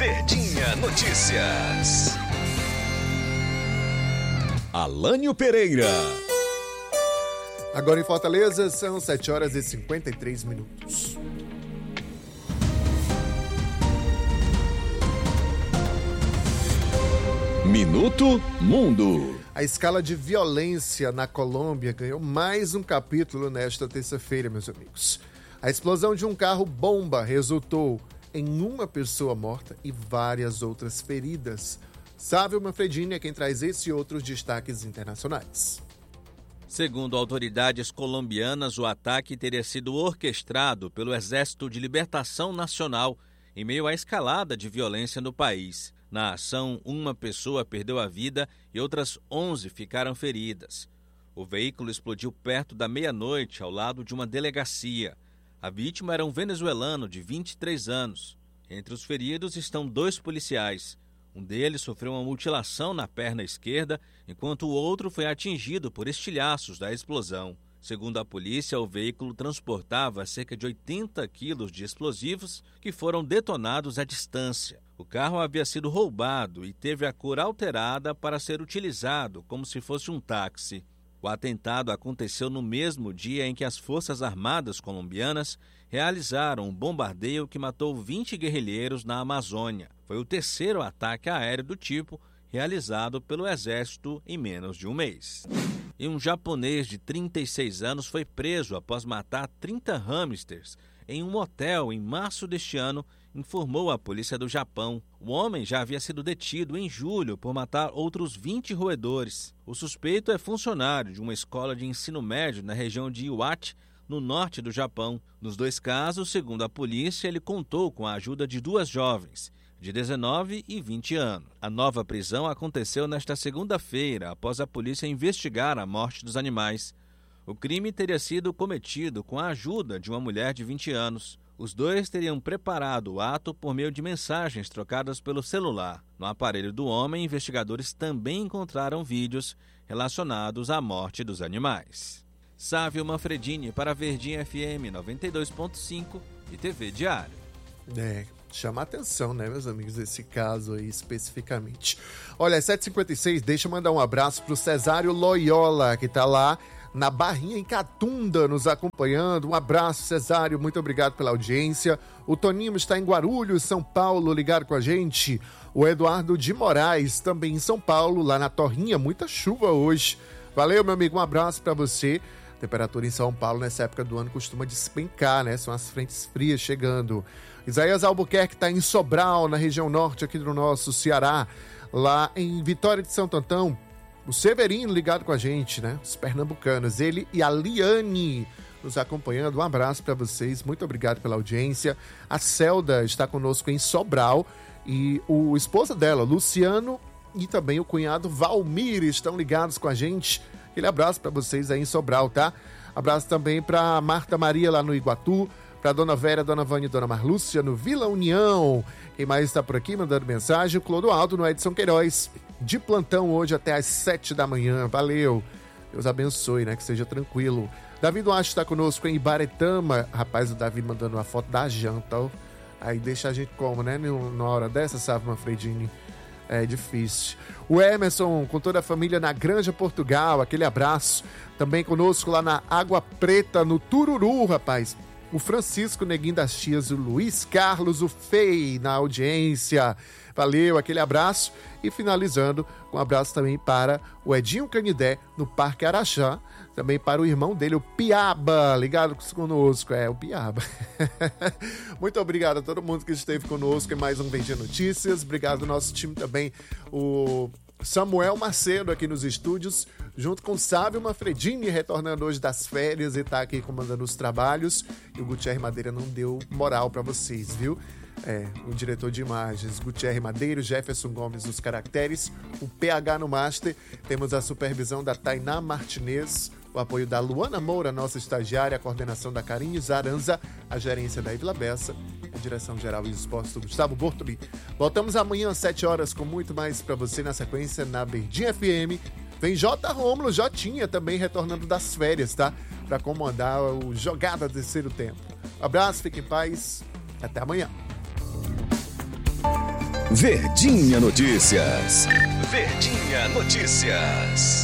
Verdinha Notícias. Alânio Pereira. Agora em Fortaleza são 7h53. Minuto Mundo. A escala de violência na Colômbia ganhou mais um capítulo nesta terça-feira, meus amigos. A explosão de um carro-bomba resultou em uma pessoa morta e várias outras feridas. Sávio Manfredini é quem traz esse e outros destaques internacionais. Segundo autoridades colombianas, o ataque teria sido orquestrado pelo Exército de Libertação Nacional em meio à escalada de violência no país. Na ação, uma pessoa perdeu a vida e outras 11 ficaram feridas. O veículo explodiu perto da meia-noite, ao lado de uma delegacia. A vítima era um venezuelano de 23 anos. Entre os feridos estão 2 policiais. Um deles sofreu uma mutilação na perna esquerda, enquanto o outro foi atingido por estilhaços da explosão. Segundo a polícia, o veículo transportava cerca de 80 quilos de explosivos que foram detonados à distância. O carro havia sido roubado e teve a cor alterada para ser utilizado como se fosse um táxi. O atentado aconteceu no mesmo dia em que as Forças Armadas colombianas realizaram um bombardeio que matou 20 guerrilheiros na Amazônia. Foi o terceiro ataque aéreo do tipo realizado pelo Exército em menos de um mês. E um japonês de 36 anos foi preso após matar 30 hamsters em um motel em março deste ano, informou a polícia do Japão. O homem já havia sido detido em julho por matar outros 20 roedores. O suspeito é funcionário de uma escola de ensino médio na região de Iwate, no norte do Japão. Nos 2 casos, segundo a polícia, ele contou com a ajuda de 2 jovens, de 19 e 20 anos. A nova prisão aconteceu nesta segunda-feira, após a polícia investigar a morte dos animais. O crime teria sido cometido com a ajuda de uma mulher de 20 anos. Os 2 teriam preparado o ato por meio de mensagens trocadas pelo celular. No aparelho do homem, investigadores também encontraram vídeos relacionados à morte dos animais. Sávio Manfredini para Verdinha FM 92.5 e TV Diário. Chama a atenção, né, meus amigos, esse caso aí especificamente. Olha, 7h56, deixa eu mandar um abraço pro Cesário Loyola, que tá lá na Barrinha, em Catunda, nos acompanhando. Um abraço, Cesário, muito obrigado pela audiência. O Toninho está em Guarulhos, São Paulo, ligado com a gente. O Eduardo de Moraes, também em São Paulo, lá na Torrinha, muita chuva hoje. Valeu, meu amigo, um abraço para você. A temperatura em São Paulo, nessa época do ano, costuma despencar, né? São as frentes frias chegando. Isaías Albuquerque está em Sobral, na região norte aqui do nosso Ceará. Lá em Vitória de Santo Antão, o Severino ligado com a gente, né? Os pernambucanos, ele e a Liane nos acompanhando. Um abraço para vocês, muito obrigado pela audiência. A Celda está conosco em Sobral e o esposa dela, Luciano, e também o cunhado Valmir estão ligados com a gente. Aquele abraço para vocês aí em Sobral, tá? Abraço também para Marta Maria lá no Iguatu, para Dona Vera, Dona Vânia e Dona Marlúcia no Vila União. Quem mais está por aqui mandando mensagem? O Clodoaldo no Edson Queiroz, de plantão hoje até às 7 da manhã. Valeu. Deus abençoe, né? Que seja tranquilo. Davi Duarte está conosco em Ibaretama. Rapaz, o Davi mandando uma foto da janta, ó. Aí deixa a gente como, né? Na hora dessa, sabe, Manfredini? É difícil. O Emerson, com toda a família na Granja Portugal, aquele abraço. Também conosco lá na Água Preta, no Tururu, rapaz. O Francisco Neguinho das Tias, o Luiz Carlos, o Fei na audiência. Valeu, aquele abraço. E finalizando, um abraço também para o Edinho Canidé, no Parque Araxá. Também para o irmão dele, o Piaba, ligado conosco. O Piaba. Muito obrigado a todo mundo que esteve conosco em mais um Verdinha Notícias. Obrigado ao nosso time também, o Samuel Macedo aqui nos estúdios, junto com o Sávio Manfredini, retornando hoje das férias e tá aqui comandando os trabalhos. E o Gutierre Madeira não deu moral para vocês, viu? O diretor de imagens, Gutierre Madeira, Jefferson Gomes nos caracteres, o PH no master. Temos a supervisão da Tainá Martinez, o apoio da Luana Moura, nossa estagiária, a coordenação da Carinho Zaranza, a gerência da Ivila Bessa, a direção geral e esportes do Gustavo Bortoli. Voltamos amanhã às 7 horas com muito mais para você na sequência na Verdinha FM. Vem J. Rômulo, Jotinha também retornando das férias, tá? Para comandar o Jogada do Terceiro Tempo. Um abraço, fique em paz, até amanhã. Verdinha Notícias. Verdinha Notícias.